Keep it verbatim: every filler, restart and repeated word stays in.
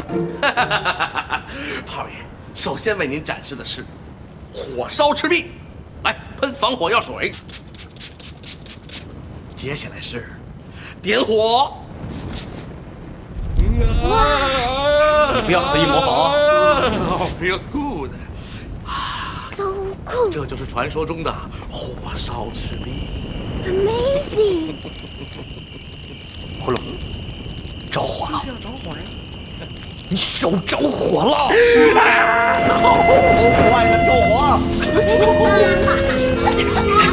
炮爷，首先为您展示的是火烧赤壁，来喷防火药水。接下来是点火。 你不要随意模仿啊 ！Feels good。 So cool！ 这就是传说中的火烧赤壁。 Amazing！ 葫芦，着火了！ 要着火呀！ 你手着火了！ 快了，救火！